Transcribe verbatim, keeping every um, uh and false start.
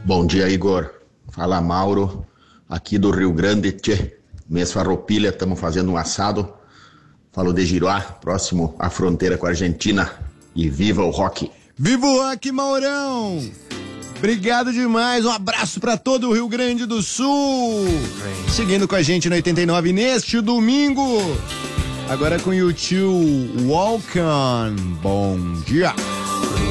Bom dia, Igor. Fala, Mauro, aqui do Rio Grande, tchê. Mês Farroupilha, estamos fazendo um assado. Falo de Giroá, próximo à fronteira com a Argentina. E viva o rock! Viva o rock, Maurão! Obrigado demais, um abraço pra todo o Rio Grande do Sul. Seguindo com a gente no oitenta e nove neste domingo. Agora com o YouTube Walk On. Bom dia.